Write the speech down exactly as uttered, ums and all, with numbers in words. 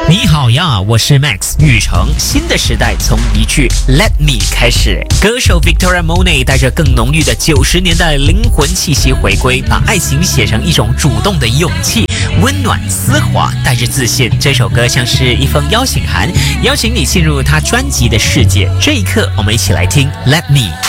你好呀，我是 Max 雨成。新的时代从一句 Let Me 开始，歌手 Victoria Monet 带着更浓郁的九十年代灵魂气息回归，把爱情写成一种主动的勇气，温暖丝滑，带着自信。这首歌像是一封邀请函，邀请你进入他专辑的世界。这一刻，我们一起来听 Let Me。